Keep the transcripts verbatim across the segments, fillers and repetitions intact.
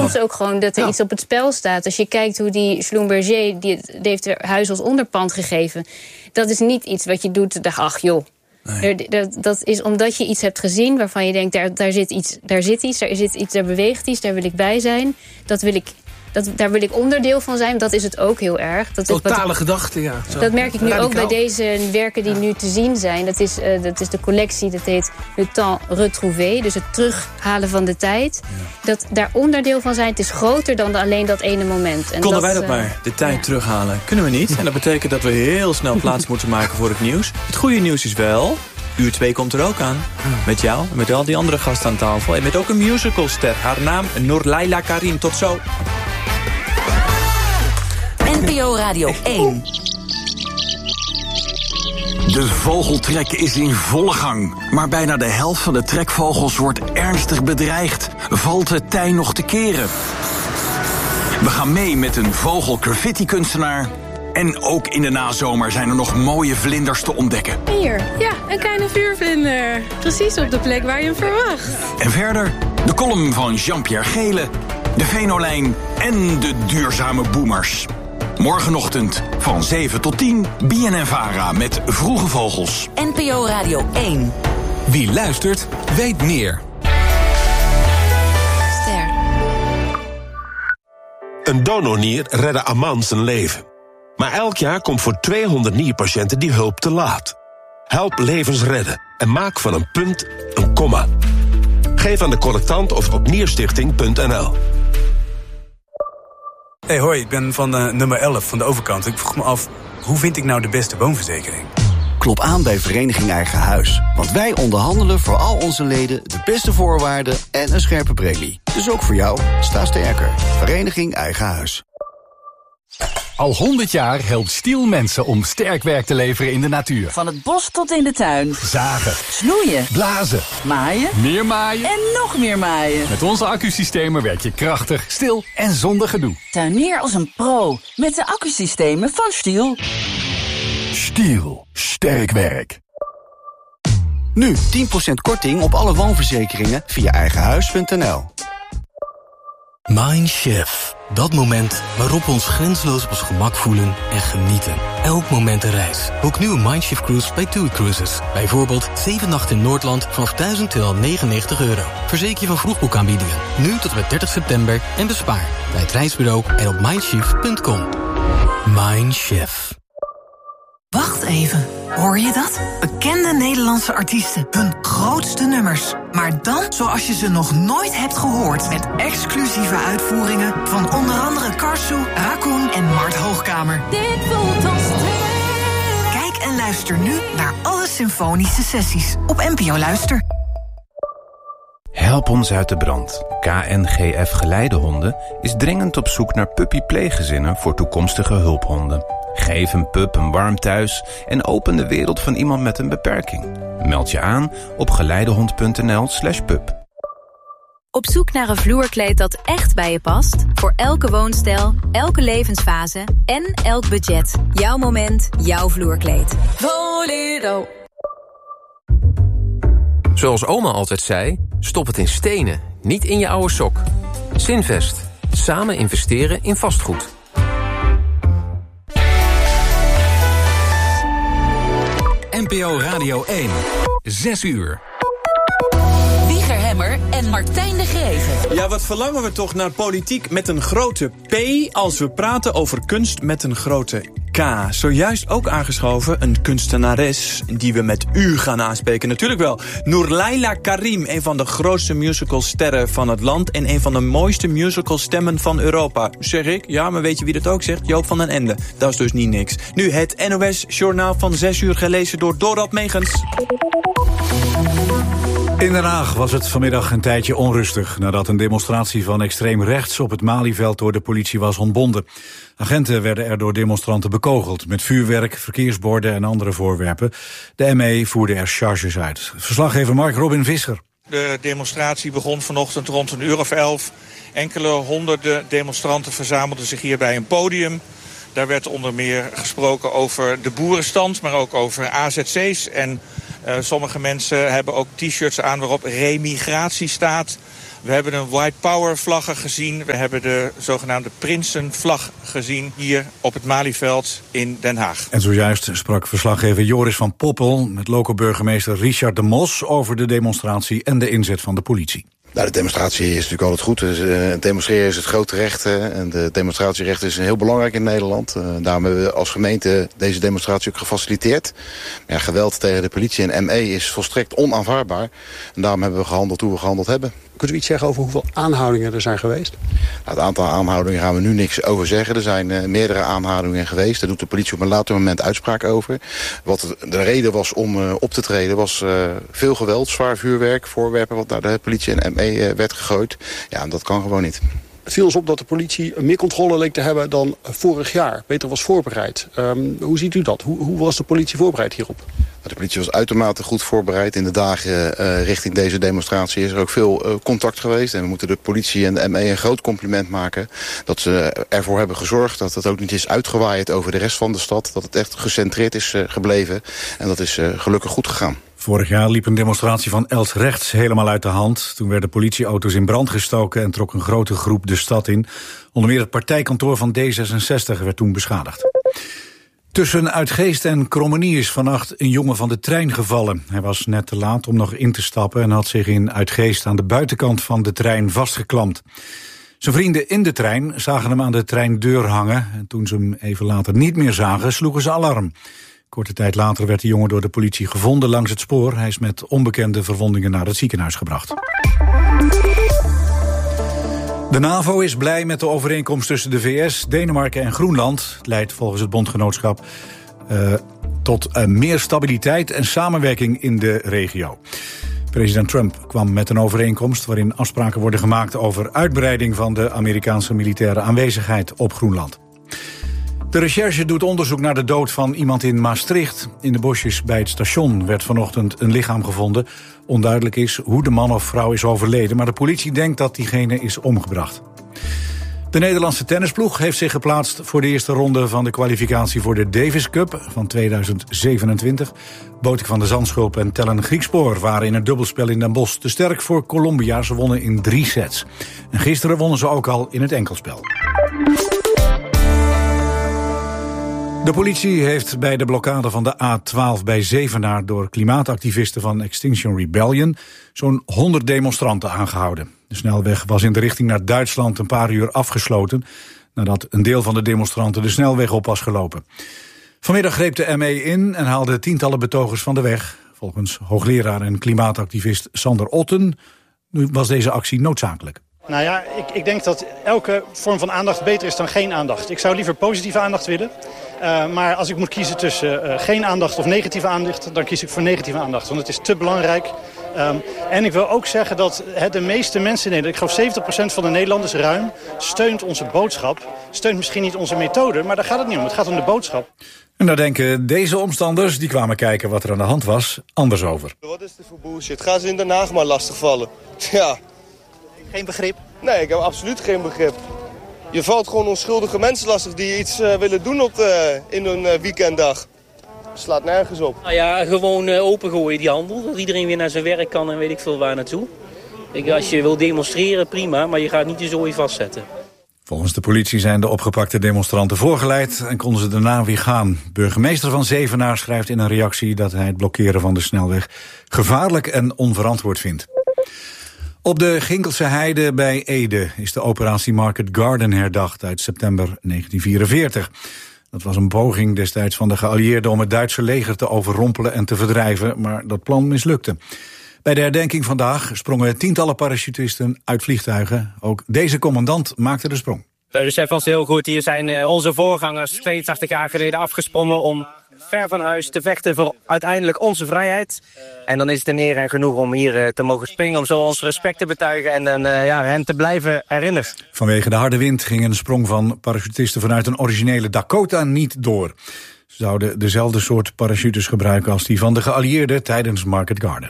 voelt ook gewoon dat er ja. iets op het spel staat. Als je kijkt hoe die Schlumberger, die, die heeft er huis als onderpand gegeven. Dat is niet iets wat je doet, dacht, ach joh. Nee. Er, dat, dat is omdat je iets hebt gezien waarvan je denkt, daar, daar zit iets, daar zit iets, daar zit iets, daar beweegt iets, daar wil ik bij zijn. Dat wil ik. Dat, daar wil ik onderdeel van zijn. Dat is het ook heel erg. Dat is Totale wat, gedachte, ja. Zo. Dat merk ik nu Radicaal. ook bij deze werken die ja. nu te zien zijn. Dat is, uh, dat is de collectie, dat heet Le Temps Retrouvé. Dus het terughalen van de tijd. Ja. Dat daar onderdeel van zijn. Het is groter dan alleen dat ene moment. En Konden dat, wij dat uh, maar, de tijd ja. terughalen? Kunnen we niet. En dat betekent dat we heel snel plaats moeten maken voor het nieuws. Het goede nieuws is wel, uur twee komt er ook aan. Met jou en met al die andere gasten aan tafel. En met ook een musicalster. Haar naam Noor Laila Karim. Tot zo. N P O Radio één. De vogeltrek is in volle gang. Maar bijna de helft van de trekvogels wordt ernstig bedreigd. Valt het tij nog te keren? We gaan mee met een vogelgraffiti-kunstenaar. En ook in de nazomer zijn er nog mooie vlinders te ontdekken. Hier, ja, een kleine vuurvlinder. Precies op de plek waar je hem verwacht. En verder de column van Jean-Pierre Gele, de Venolijn en de duurzame boomers. Morgenochtend van zeven tot tien, B N N Vara met Vroege Vogels. N P O Radio één. Wie luistert, weet meer. Ster. Een donornier redde Aman zijn leven. Maar elk jaar komt voor tweehonderd nierpatiënten die hulp te laat. Help levens redden en maak van een punt een komma. Geef aan de collectant of op nierstichting punt n l. Hey, hoi, ik ben van uh, nummer elf van de overkant. Ik vroeg me af, hoe vind ik nou de beste woonverzekering? Klop aan bij Vereniging Eigen Huis. Want wij onderhandelen voor al onze leden de beste voorwaarden en een scherpe premie. Dus ook voor jou, sta sterker. Vereniging Eigen Huis. Al honderd jaar helpt Stiel mensen om sterk werk te leveren in de natuur. Van het bos tot in de tuin. Zagen. Snoeien. Blazen. Maaien. Meer maaien. En nog meer maaien. Met onze accusystemen werk je krachtig, stil en zonder gedoe. Tuinier als een pro. Met de accusystemen van Stiel. Stiel. Sterk werk. Nu tien procent korting op alle woonverzekeringen via eigenhuis punt n l. Mindshift. Dat moment waarop we ons grenzeloos op ons gemak voelen en genieten. Elk moment een reis. Boek nu een Mindshift cruise bij TUI Cruises. Bijvoorbeeld zeven nachten in Noordland vanaf duizend tweehonderdnegenennegentig euro. Verzeker je van vroegboekaanbiedingen. Nu tot en met dertig september en bespaar. Bij het reisbureau en op mindshift punt com. Mindshift. Wacht even, hoor je dat? Bekende Nederlandse artiesten, hun grootste nummers. Maar dan zoals je ze nog nooit hebt gehoord. Met exclusieve uitvoeringen van onder andere Karsu, Raccoon en Mart Hoogkamer. Dit voelt als Kijk en luister nu naar alle symfonische sessies op N P O Luister. Help ons uit de brand. K N G F Geleidehonden is dringend op zoek naar puppy-pleeggezinnen voor toekomstige hulphonden. Geef een pup een warm thuis en open de wereld van iemand met een beperking. Meld je aan op geleidehond punt n l slash pup. Op zoek naar een vloerkleed dat echt bij je past? Voor elke woonstijl, elke levensfase en elk budget. Jouw moment, jouw vloerkleed. Bolero. Zoals oma altijd zei, stop het in stenen, niet in je oude sok. Zinvest. Samen investeren in vastgoed. N P O Radio één. Zes uur. Wieger Hemmer en Martijn de Greven. Ja, wat verlangen we toch naar politiek met een grote P... als we praten over kunst met een grote K. Zojuist ook aangeschoven een kunstenares die we met u gaan aanspreken. Natuurlijk wel. Noor Laila Karim, een van de grootste musicalsterren van het land... en een van de mooiste musicalstemmen van Europa. Zeg ik? Ja, maar weet je wie dat ook zegt? Joop van den Ende. Dat is dus niet niks. Nu het N O S-journaal van zes uur gelezen door Dorald Megens. In Den Haag was het vanmiddag een tijdje onrustig... nadat een demonstratie van extreem rechts op het Malieveld door de politie was ontbonden. Agenten werden er door demonstranten bekogeld... met vuurwerk, verkeersborden en andere voorwerpen. De M E voerde er charges uit. Verslaggever Mark Robin Visser. De demonstratie begon vanochtend rond een uur of elf. Enkele honderden demonstranten verzamelden zich hier bij een podium. Daar werd onder meer gesproken over de boerenstand... maar ook over A Z C's en... Uh, sommige mensen hebben ook t-shirts aan waarop remigratie staat. We hebben een White Power vlaggen gezien. We hebben de zogenaamde Prinsenvlag gezien hier op het Malieveld in Den Haag. En zojuist sprak verslaggever Joris van Poppel met loco-burgemeester Richard de Mos over de demonstratie en de inzet van de politie. Nou, de demonstratie is natuurlijk altijd goed. Dus, uh, demonstreren is het grote recht. Uh, en de demonstratierecht is heel belangrijk in Nederland. Uh, daarom hebben we als gemeente deze demonstratie ook gefaciliteerd. Ja, geweld tegen de politie en M E is volstrekt onaanvaardbaar. En daarom hebben we gehandeld hoe we gehandeld hebben. Kunt u iets zeggen over hoeveel aanhoudingen er zijn geweest? Nou, het aantal aanhoudingen gaan we nu niks over zeggen. Er zijn uh, meerdere aanhoudingen geweest. Daar doet de politie op een later moment uitspraak over. Wat de reden was om uh, op te treden was uh, veel geweld, zwaar vuurwerk, voorwerpen wat naar de politie en M E uh, werd gegooid. Ja, en dat kan gewoon niet. Het viel ons op dat de politie meer controle leek te hebben dan vorig jaar. Beter was voorbereid. Um, hoe ziet u dat? Hoe, hoe was de politie voorbereid hierop? De politie was uitermate goed voorbereid. In de dagen uh, richting deze demonstratie is er ook veel uh, contact geweest. En we moeten de politie en de M E een groot compliment maken dat ze ervoor hebben gezorgd dat het ook niet is uitgewaaid over de rest van de stad. Dat het echt gecentreerd is uh, gebleven. En dat is uh, gelukkig goed gegaan. Vorig jaar liep een demonstratie van Els Rechts helemaal uit de hand. Toen werden politieauto's in brand gestoken en trok een grote groep de stad in. Onder meer het partijkantoor van D zesenzestig werd toen beschadigd. Tussen Uitgeest en Krommenie is vannacht een jongen van de trein gevallen. Hij was net te laat om nog in te stappen en had zich in Uitgeest aan de buitenkant van de trein vastgeklampt. Zijn vrienden in de trein zagen hem aan de treindeur hangen. En toen ze hem even later niet meer zagen, sloegen ze alarm. Korte tijd later werd de jongen door de politie gevonden langs het spoor. Hij is met onbekende verwondingen naar het ziekenhuis gebracht. De NAVO is blij met de overeenkomst tussen de V S, Denemarken en Groenland. Het leidt volgens het bondgenootschap uh, tot uh, meer stabiliteit en samenwerking in de regio. President Trump kwam met een overeenkomst waarin afspraken worden gemaakt over uitbreiding van de Amerikaanse militaire aanwezigheid op Groenland. De recherche doet onderzoek naar de dood van iemand in Maastricht. In de bosjes bij het station werd vanochtend een lichaam gevonden. Onduidelijk is hoe de man of vrouw is overleden, maar de politie denkt dat diegene is omgebracht. De Nederlandse tennisploeg heeft zich geplaatst voor de eerste ronde van de kwalificatie voor de Davis Cup van tweeduizend zevenentwintig. Botik van de Zandschulp en Tellen Griekspoor waren in het dubbelspel in Den Bosch te sterk voor Colombia. Ze wonnen in drie sets. En gisteren wonnen ze ook al in het enkelspel. De politie heeft bij de blokkade van de A twaalf bij Zevenaar door klimaatactivisten van Extinction Rebellion zo'n honderd demonstranten aangehouden. De snelweg was in de richting naar Duitsland een paar uur afgesloten nadat een deel van de demonstranten de snelweg op was gelopen. Vanmiddag greep de M E in en haalde tientallen betogers van de weg. Volgens hoogleraar en klimaatactivist Sander Otten was deze actie noodzakelijk. Nou ja, ik, ik denk dat elke vorm van aandacht beter is dan geen aandacht. Ik zou liever positieve aandacht willen. Uh, maar als ik moet kiezen tussen uh, geen aandacht of negatieve aandacht, dan kies ik voor negatieve aandacht. Want het is te belangrijk. Um, en ik wil ook zeggen dat he, de meeste mensen in Nederland, ik geloof zeventig procent van de Nederlanders ruim, steunt onze boodschap. Steunt misschien niet onze methode, maar daar gaat het niet om. Het gaat om de boodschap. En daar denken deze omstanders, die kwamen kijken wat er aan de hand was, anders over. Wat is dit voor bullshit? Gaan ze in Den Haag maar lastigvallen? Ja. Geen begrip? Nee, ik heb absoluut geen begrip. Je valt gewoon onschuldige mensen lastig die iets uh, willen doen op de, in een uh, weekenddag. Slaat nergens op. Nou ja, gewoon uh, opengooien die handel. Dat iedereen weer naar zijn werk kan en weet ik veel waar naartoe. Ik, als je wil demonstreren, prima, maar je gaat niet de zooi vastzetten. Volgens de politie zijn de opgepakte demonstranten voorgeleid en konden ze daarna weer gaan. Burgemeester van Zevenaar schrijft in een reactie dat hij het blokkeren van de snelweg gevaarlijk en onverantwoord vindt. Op de Ginkelse Heide bij Ede is de operatie Market Garden herdacht uit september negentien vierenveertig. Dat was een poging destijds van de geallieerden om het Duitse leger te overrompelen en te verdrijven, maar dat plan mislukte. Bij de herdenking vandaag sprongen tientallen parachutisten uit vliegtuigen. Ook deze commandant maakte de sprong. Dus hij was heel goed. Hier zijn onze voorgangers tweeëntachtig jaar geleden afgesprongen om ver van huis te vechten voor uiteindelijk onze vrijheid. En dan is het een eer en genoeg om hier te mogen springen, om zo ons respect te betuigen en dan, uh, ja, hen te blijven herinneren. Vanwege de harde wind ging een sprong van parachutisten vanuit een originele Dakota niet door. Ze zouden dezelfde soort parachutes gebruiken als die van de geallieerden tijdens Market Garden.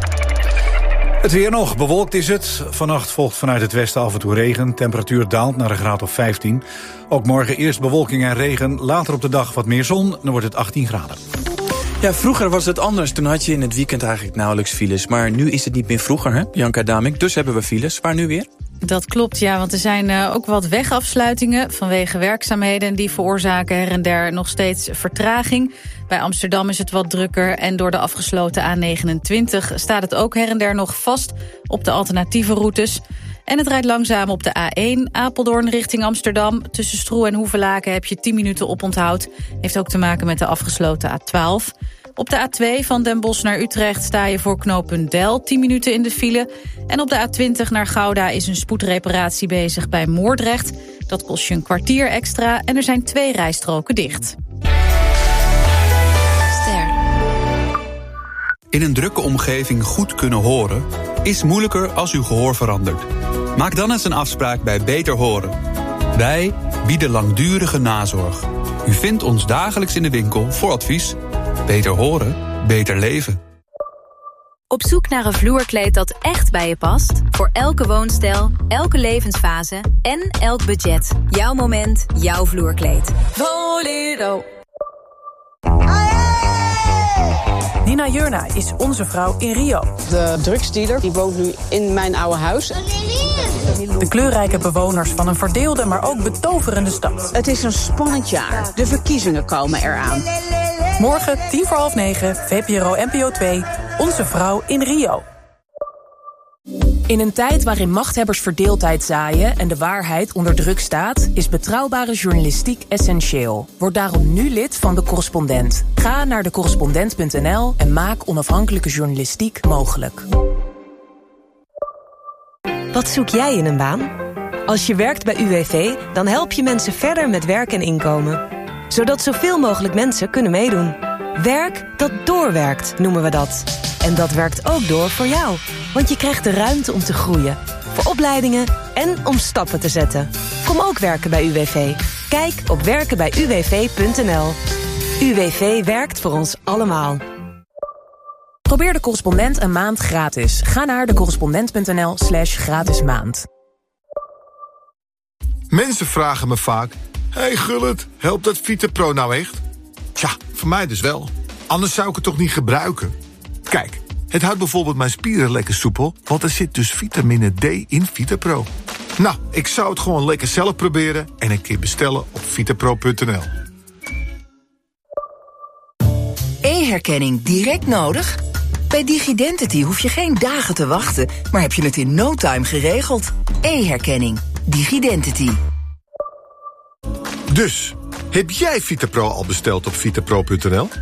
Het weer nog, bewolkt is het. Vannacht volgt vanuit het westen af en toe regen. Temperatuur daalt naar een graad of vijftien. Ook morgen eerst bewolking en regen. Later op de dag wat meer zon, dan wordt het achttien graden. Ja, vroeger was het anders. Toen had je in het weekend eigenlijk nauwelijks files. Maar nu is het niet meer vroeger, hè, Bianca Damink. Dus hebben we files. Waar nu weer? Dat klopt, ja, want er zijn uh, ook wat wegafsluitingen vanwege werkzaamheden. Die veroorzaken her en der nog steeds vertraging. Bij Amsterdam is het wat drukker en door de afgesloten A negenentwintig staat het ook her en der nog vast op de alternatieve routes. En het rijdt langzaam op de A één, Apeldoorn richting Amsterdam. Tussen Stroe en Hoevelaken heb je tien minuten oponthoud. Heeft ook te maken met de afgesloten A twaalf. Op de A twee van Den Bosch naar Utrecht sta je voor knooppunt Del tien minuten in de file. En op de A twintig naar Gouda is een spoedreparatie bezig bij Moordrecht. Dat kost je een kwartier extra en er zijn twee rijstroken dicht. Ster. In een drukke omgeving goed kunnen horen is moeilijker als uw gehoor verandert. Maak dan eens een afspraak bij Beter Horen. Wij bieden langdurige nazorg. U vindt ons dagelijks in de winkel voor advies. Beter horen, beter leven. Op zoek naar een vloerkleed dat echt bij je past? Voor elke woonstijl, elke levensfase en elk budget. Jouw moment, jouw vloerkleed. Bolero. Nina Jurna is onze vrouw in Rio. De drugsdealer die woont nu in mijn oude huis. De kleurrijke bewoners van een verdeelde, maar ook betoverende stad. Het is een spannend jaar. De verkiezingen komen eraan. Morgen, tien voor half negen, V P R O N P O twee, onze vrouw in Rio. In een tijd waarin machthebbers verdeeldheid zaaien en de waarheid onder druk staat, is betrouwbare journalistiek essentieel. Word daarom nu lid van De Correspondent. Ga naar de correspondent punt n l en maak onafhankelijke journalistiek mogelijk. Wat zoek jij in een baan? Als je werkt bij U W V, dan help je mensen verder met werk en inkomen. Zodat zoveel mogelijk mensen kunnen meedoen. Werk dat doorwerkt, noemen we dat. En dat werkt ook door voor jou. Want je krijgt de ruimte om te groeien. Voor opleidingen en om stappen te zetten. Kom ook werken bij U W V. Kijk op werken bij u w v punt n l. U W V werkt voor ons allemaal. Probeer De Correspondent een maand gratis. Ga naar de correspondent punt n l slash gratis maand. Mensen vragen me vaak: hey Gullit, helpt dat VitaPro nou echt? Tja, voor mij dus wel. Anders zou ik het toch niet gebruiken? Kijk, het houdt bijvoorbeeld mijn spieren lekker soepel, want er zit dus vitamine D in VitaPro. Nou, ik zou het gewoon lekker zelf proberen en een keer bestellen op vitapro punt n l. E-herkenning direct nodig? Bij DigiDentity hoef je geen dagen te wachten, maar heb je het in no time geregeld. E-herkenning. DigiDentity. Dus, heb jij VitaPro al besteld op vitapro punt n l?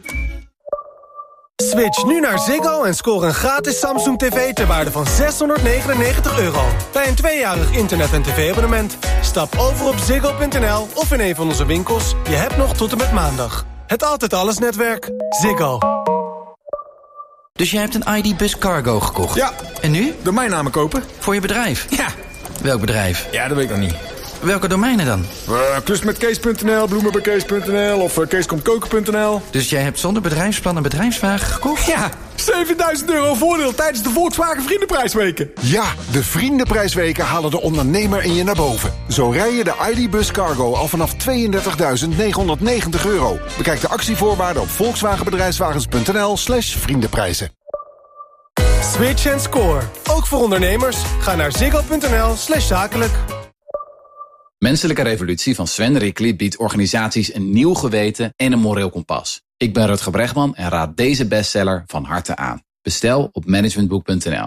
Switch nu naar Ziggo en score een gratis Samsung T V ter waarde van zeshonderdnegenennegentig euro. Bij een tweejarig internet- en tv-abonnement. Stap over op ziggo punt n l of in een van onze winkels. Je hebt nog tot en met maandag. Het Altijd Alles netwerk. Ziggo. Dus jij hebt een I D-bus cargo gekocht? Ja. En nu? Domeinnamen kopen. Voor je bedrijf? Ja. Welk bedrijf? Ja, dat weet ik nog niet. Welke domeinen dan? Uh, klus met kees punt n l, bloemen bij kees punt n l of uh, keeskomkoken punt n l. Dus jij hebt zonder bedrijfsplan een bedrijfswagen gekocht? Ja, zevenduizend euro voordeel tijdens de Volkswagen Vriendenprijsweken. Ja, de Vriendenprijsweken halen de ondernemer in je naar boven. Zo rij je de I D-bus cargo al vanaf tweeëndertigduizend negenhonderdnegentig euro. Bekijk de actievoorwaarden op volkswagenbedrijfswagens punt n l slash vriendenprijzen. Switch en score. Ook voor ondernemers. Ga naar ziggo punt n l slash zakelijk. Menselijke Revolutie van Sven Rickli biedt organisaties een nieuw geweten en een moreel kompas. Ik ben Rutger Bregman en raad deze bestseller van harte aan. Bestel op managementboek punt n l.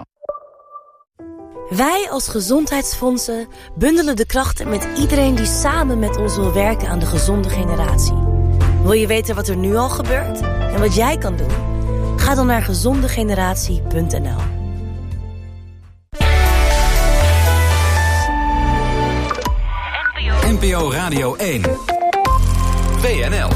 Wij als gezondheidsfondsen bundelen de krachten met iedereen die samen met ons wil werken aan de gezonde generatie. Wil je weten wat er nu al gebeurt en wat jij kan doen? Ga dan naar gezondegeneratie punt n l. N P O Radio één. W N L.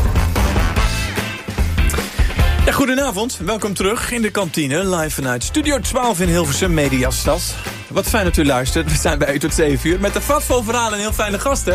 Ja, goedenavond, welkom terug in de kantine. Live vanuit Studio twaalf in Hilversum, Mediastad. Wat fijn dat u luistert. We zijn bij u tot zeven uur met een vat vol verhalen en heel fijne gasten.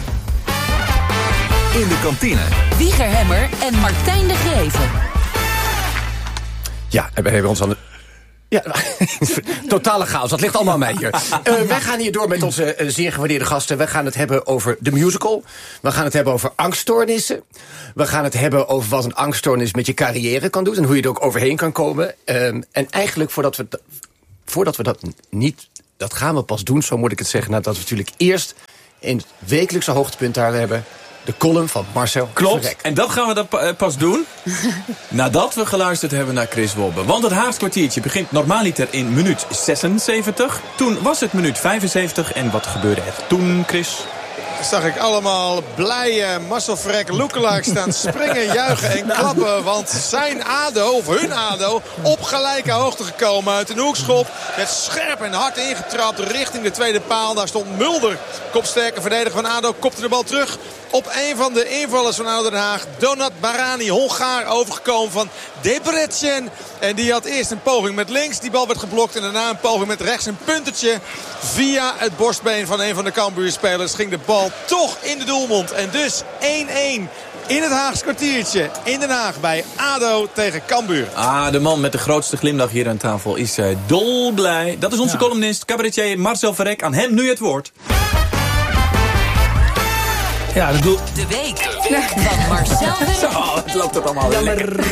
In de kantine. Wieger Hemmer en Martijn de Greven. Ja, we hebben ons aan de... Ja, totale chaos. Dat ligt allemaal aan mij hier. Uh, wij gaan hier door met onze uh, zeer gewaardeerde gasten. We gaan het hebben over de musical. We gaan het hebben over angststoornissen. We gaan het hebben over wat een angststoornis met je carrière kan doen. En hoe je er ook overheen kan komen. Uh, en eigenlijk, voordat we, voordat we dat niet... Dat gaan we pas doen, zo moet ik het zeggen. Nadat we natuurlijk eerst een wekelijkse hoogtepunt daar hebben. De column van Marcel Klopt, Verrek. En dat gaan we dan pas doen nadat we geluisterd hebben naar Chris Wobbe. Want het Haags kwartiertje begint normaaliter in minuut zesenzeventig. Toen was het minuut vijfenzeventig. En wat gebeurde er toen, Chris? Zag ik allemaal blije Marcel Verrek lookalikes staan springen, juichen en klappen. Want zijn A D O, of hun A D O, op gelijke hoogte gekomen uit een hoekschop. Met scherp en hard ingetrapt richting de tweede paal. Daar stond Mulder, kopsterke verdediger van A D O, kopte de bal terug op een van de invallers van A D O Den Haag. Donat Barani, Hongaar, overgekomen van Debrecen. En die had eerst een poging met links. Die bal werd geblokt en daarna een poging met rechts. Een puntertje via het borstbeen van een van de Cambuurspelers. Ging de bal toch in de doelmond. En dus één-één in het Haags kwartiertje in Den Haag bij A D O tegen Cambuur. Ah, de man met de grootste glimlach hier aan tafel is uh, dolblij. Dat is onze ja. columnist, cabaretier Marcel Verrek. Aan hem nu het woord. Ja, dat doe... De week van Marcel Verrek. Zo, het loopt het allemaal weer lekker.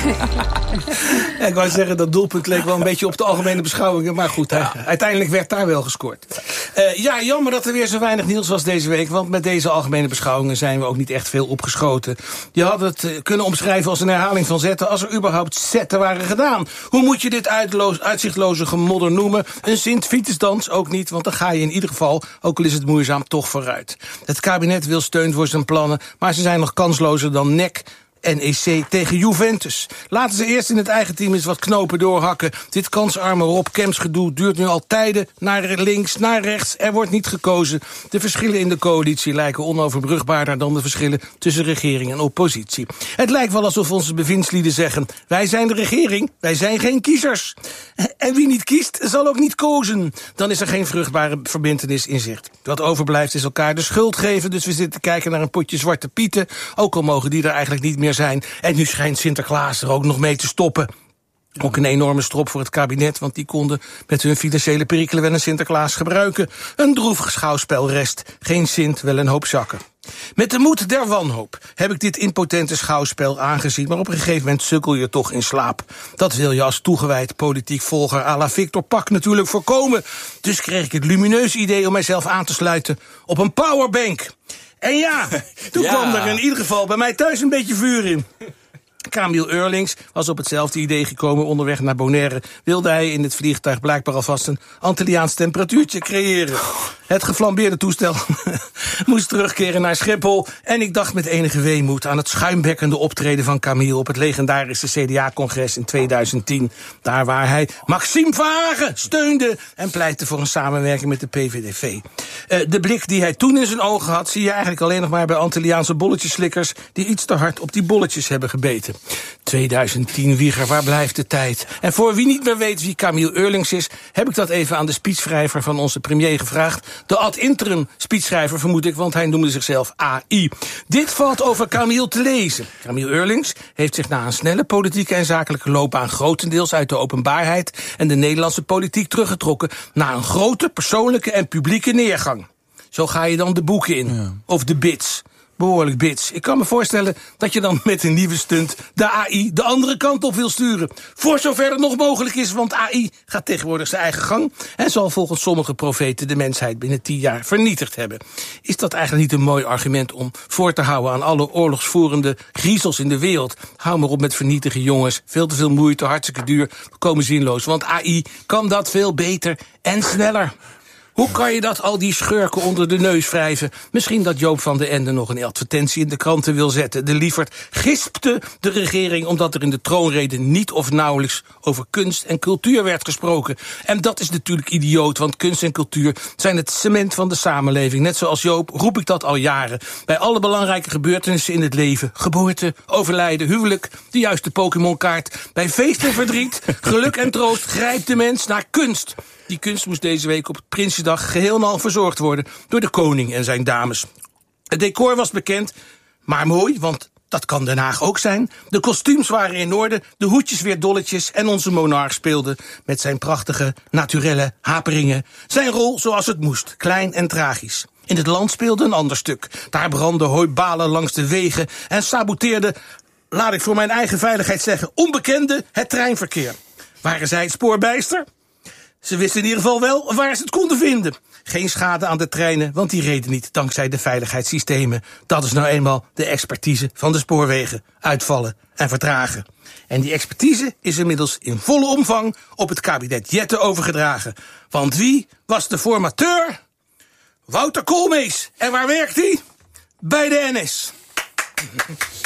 Ja, ik wou zeggen, dat doelpunt leek wel een beetje op de algemene beschouwingen. Maar goed, ja. hij, uiteindelijk werd daar wel gescoord. Uh, ja, jammer dat er weer zo weinig nieuws was deze week. Want met deze algemene beschouwingen zijn we ook niet echt veel opgeschoten. Je had het uh, kunnen omschrijven als een herhaling van zetten, als er überhaupt zetten waren gedaan. Hoe moet je dit uitloos, uitzichtloze gemodder noemen? Een Sint-Vitusdans ook niet, want dan ga je in ieder geval, ook al is het moeizaam, toch vooruit. Het kabinet wil steun voor zijn plannen, maar ze zijn nog kanslozer dan N E C... N E C tegen Juventus. Laten ze eerst in het eigen team eens wat knopen doorhakken. Dit kansarme Rob Kemps gedoe duurt nu al tijden. Naar links, naar rechts. Er wordt niet gekozen. De verschillen in de coalitie lijken onoverbrugbaarder dan de verschillen tussen regering en oppositie. Het lijkt wel alsof onze bewindslieden zeggen: wij zijn de regering, wij zijn geen kiezers. En wie niet kiest, zal ook niet kozen. Dan is er geen vruchtbare verbintenis in zicht. Wat overblijft is elkaar de schuld geven. Dus we zitten te kijken naar een potje zwarte pieten. Ook al mogen die er eigenlijk niet meer zijn. En nu schijnt Sinterklaas er ook nog mee te stoppen. Ook een enorme strop voor het kabinet, want die konden met hun financiële perikelen wel een Sinterklaas gebruiken. Een droevig schouwspel rest. Geen Sint, wel een hoop zakken. Met de moed der wanhoop heb ik dit impotente schouwspel aangezien, maar op een gegeven moment sukkel je toch in slaap. Dat wil je als toegewijd politiek volger à la Victor Pak natuurlijk voorkomen. Dus kreeg ik het lumineuze idee om mijzelf aan te sluiten op een powerbank. En ja, toen ja. kwam er in ieder geval bij mij thuis een beetje vuur in. Camille Eurlings was op hetzelfde idee gekomen. Onderweg naar Bonaire wilde hij in het vliegtuig blijkbaar alvast een Antilliaans temperatuurtje creëren. Het geflambeerde toestel moest terugkeren naar Schiphol. En ik dacht met enige weemoed aan het schuimbekkende optreden van Camille op het legendarische C D A-congres in tweeduizend tien. Daar waar hij Maxime Verhagen steunde en pleitte voor een samenwerking met de P V D V. Uh, de blik die hij toen in zijn ogen had, zie je eigenlijk alleen nog maar bij Antilliaanse bolletjeslikkers die iets te hard op die bolletjes hebben gebeten. tweeduizend tien, Wieger, waar blijft de tijd? En voor wie niet meer weet wie Camille Eurlings is, heb ik dat even aan de speechschrijver van onze premier gevraagd. De ad interim speechschrijver, vermoed ik, want hij noemde zichzelf A I. Dit valt over Camille te lezen. Camille Eurlings heeft zich na een snelle politieke en zakelijke loopbaan grotendeels uit de openbaarheid en de Nederlandse politiek teruggetrokken na een grote persoonlijke en publieke neergang. Zo ga je dan de boeken in. Ja. Of de bits. Behoorlijk bits. Ik kan me voorstellen dat je dan met een nieuwe stunt de A I de andere kant op wil sturen. Voor zover het nog mogelijk is, want A I gaat tegenwoordig zijn eigen gang en zal volgens sommige profeten de mensheid binnen tien jaar vernietigd hebben. Is dat eigenlijk niet een mooi argument om voor te houden aan alle oorlogsvoerende griezels in de wereld? Hou maar op met vernietigen, jongens. Veel te veel moeite, hartstikke duur, komen zinloos. Want A I kan dat veel beter en sneller. Hoe kan je dat al die schurken onder de neus wrijven? Misschien dat Joop van den Ende nog een advertentie in de kranten wil zetten. De lieverd gispte de regering omdat er in de troonrede niet of nauwelijks over kunst en cultuur werd gesproken. En dat is natuurlijk idioot, want kunst en cultuur zijn het cement van de samenleving. Net zoals Joop roep ik dat al jaren. Bij alle belangrijke gebeurtenissen in het leven, geboorte, overlijden, huwelijk, de juiste Pokémon-kaart. Bij feest en verdriet, geluk en troost grijpt de mens naar kunst. Die kunst moest deze week op Prinsjesdag geheel en al verzorgd worden door de koning en zijn dames. Het decor was bekend, maar mooi, want Dat kan Den Haag ook zijn. De kostuums waren in orde, de hoedjes weer dolletjes en onze monarch speelde met zijn prachtige, naturelle haperingen zijn rol zoals het moest, klein en tragisch. In het land speelde een ander stuk. Daar brandden hooibalen langs de wegen en saboteerde, laat ik voor mijn eigen veiligheid zeggen, onbekende het treinverkeer. Waren zij het spoorbijster? Ze wisten in ieder geval wel waar ze het konden vinden. Geen schade aan de treinen, want die reden niet dankzij de veiligheidssystemen. Dat is nou eenmaal de expertise van de spoorwegen. Uitvallen en vertragen. En die expertise is inmiddels in volle omvang op het kabinet Jette overgedragen. Want wie was de formateur? Wouter Koolmees. En waar werkt hij? Bij de N S.